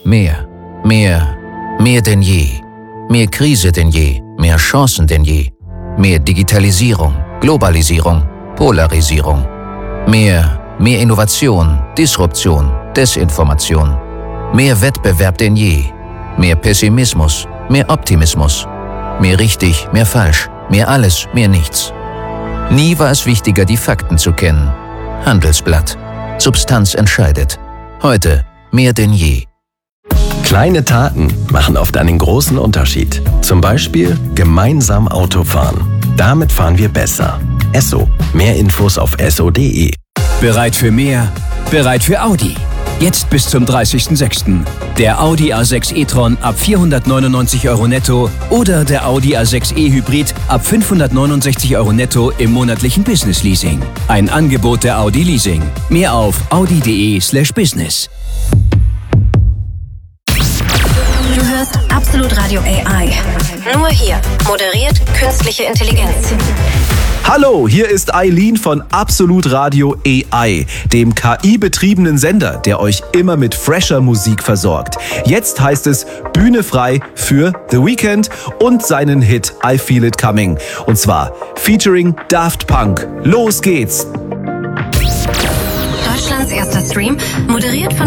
mehr. Mehr denn je. Mehr Krise denn je. Mehr Chancen denn je. Mehr Digitalisierung, Globalisierung, Polarisierung. Mehr Innovation, Disruption, Desinformation. Mehr Wettbewerb denn je. Mehr Pessimismus, mehr Optimismus. Mehr richtig, mehr falsch. Mehr alles, mehr nichts. Nie war es wichtiger, die Fakten zu kennen. Handelsblatt. Substanz entscheidet. Heute mehr denn je. Kleine Taten machen oft einen großen Unterschied. Zum Beispiel gemeinsam Auto fahren. Damit fahren wir besser. Esso. Mehr Infos auf esso.de. Bereit für mehr? Bereit für Audi. Jetzt bis zum 30.06. Der Audi A6 e-tron ab 499 € netto oder der Audi A6 e-Hybrid ab 569 € netto im monatlichen Business-Leasing. Ein Angebot der Audi Leasing. Mehr auf audi.de/business. Du hörst Absolut Radio AI. Nur hier. Moderiert künstliche Intelligenz. Hallo, hier ist Eileen von Absolut Radio AI, dem KI-betriebenen Sender, der euch immer mit fresher Musik versorgt. Jetzt heißt es Bühne frei für The Weeknd und seinen Hit I Feel It Coming. Und zwar featuring Daft Punk. Los geht's! Deutschlands erster Stream, moderiert von